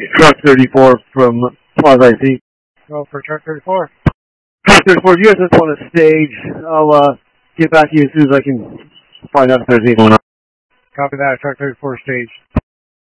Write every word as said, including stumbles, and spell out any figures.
Truck thirty-four from Plaza I C. Go for truck thirty-four. Truck thirty-four, you guys just want to stage. I'll uh, get back to you as soon as I can find out if there's anything going on. Copy that, truck thirty-four stage.